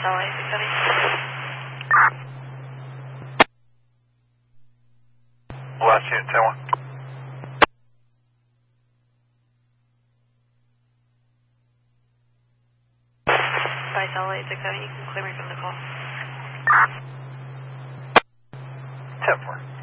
LA 670. Last unit 10-1. Spice LA 670, you can clear me from the call. 10-4.